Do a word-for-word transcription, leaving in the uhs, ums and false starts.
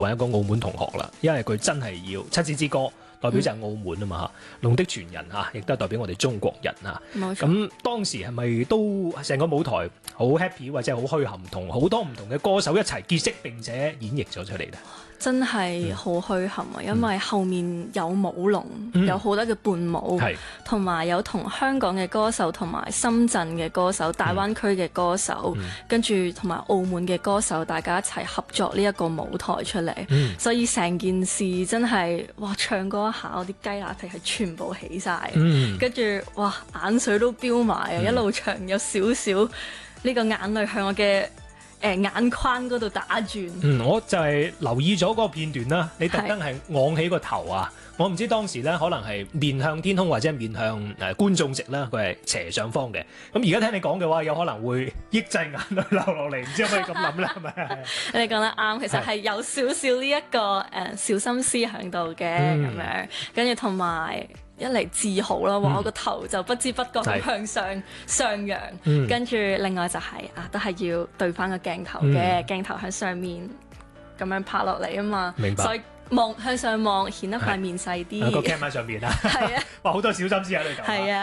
揾一個澳門同學啦，因為佢真係要七子之歌。代表就係澳門啊嘛嚇，龍的傳人嚇，亦都係代表我哋中國人啊。 冇錯。 咁當時係咪都成個舞台好 happy 或者好墟冚，同好多唔同嘅歌手一齊結識並且演繹咗出嚟咧？ 真係好墟冚啊！因為後面有舞龍， 嗯、 有好多嘅伴舞，同埋、嗯、有同香港嘅歌手，同埋深圳嘅歌手、大灣區嘅歌手，嗯、跟住同埋澳門嘅歌手，大家一齊合作呢一個舞台出嚟。嗯、所以成件事真係哇，唱歌一下，我啲雞乸皮係全部起晒，嗯、跟住哇眼水都飆埋啊！嗯、一路唱有少少呢個眼淚向我嘅誒眼眶嗰度打轉。嗯， 我就係留意咗嗰個片段啦。你特登係昂起個頭啊！我唔知當時咧，可能係面向天空或者面向誒、呃、觀眾席啦，佢係斜上方嘅。咁而家聽你講嘅話，有可能會抑制眼淚流落嚟，唔知可唔可以咁諗咧？係咪？ 你講得啱，其實係有少少呢一個誒、呃、小心思喺度嘅咁樣，跟住同埋。一嚟自豪啦，話我個頭就不知不覺咁向上上揚，嗯、跟住另外就係、是、啊，都係要對翻個鏡頭嘅、嗯、鏡頭喺上面咁樣拍落嚟啊嘛， 明白。 所以望向上望顯得塊面細啲， 個 cam 喺上面啊， 係啊， 哇好多小心思喺度。係啊。